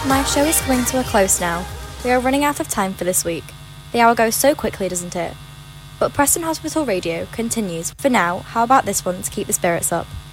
My show is coming to a close now. We are running out of time for this week. The hour goes so quickly, doesn't it? But Preston Hospital Radio continues. For now, how about this one to keep the spirits up?